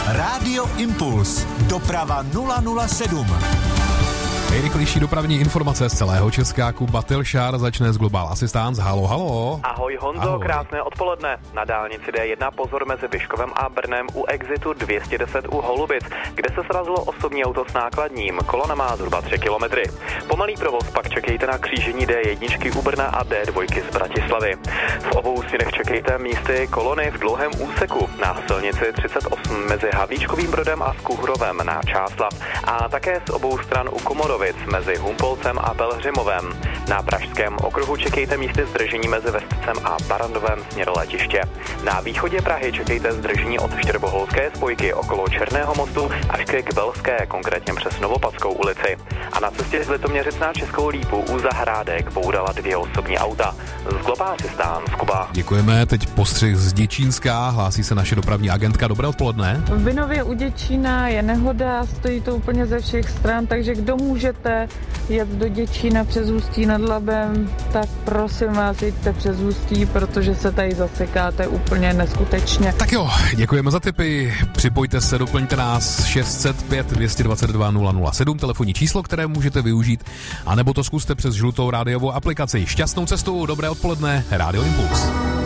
Rádio Impuls. Doprava 007. Nejrychlejší dopravní informace z celého Česka. Kuba Tilšár začne z Global Assistance. Halo, halo. Ahoj Honzo, ahoj. Krásné odpoledne. Na dálnici D1 pozor mezi Vyškovem a Brnem u exitu 210 u Holubic, kde se srazilo osobní auto s nákladním. Kolona má zhruba 3 kilometry. Pomalý provoz pak čekejte na křížení D1 u Brna a D2 z Bratislavy. V obou směrech čekejte místy kolony v dlouhém úseku na silnici 38 mezi Havlíčkovým Brodem a Skuhrovem na Čáslav a také z obou stran u Komorovic mezi Humpolcem a Pelhřimovem. Na pražském okruhu čekejte místy zdržení mezi Vestcem a Barrandovem směr letiště. Na východě Prahy čekejte zdržení od Štěrboholské spojky okolo Černého mostu až ke Kbelské, konkrétně přes Novopadskou ulici. A na cestě z Litoměřic na Českou Lípu u Zahrádek bourala 2 osobní auta. Z Global Assistance, Kuba. Děkujeme, teď postřih z Děčínska, hlásí se naše dopravní agentka. Dobré odpoledne. V Binově u Děčína je nehoda, stojí to úplně ze všech stran, takže kdo můžete jet do Děčína přes Ústí nad Labem, tak prosím vás, jeďte přes Ústí, protože se tady zasekáte úplně neskutečně. Tak jo, děkujeme za tipy, připojte se, doplňte nás 605 222 007, telefonní číslo, které můžete využít, anebo to zkuste přes žlutou rádiovou aplikaci. Šťastnou cestu, dobré odpoledne, Rádio Impuls.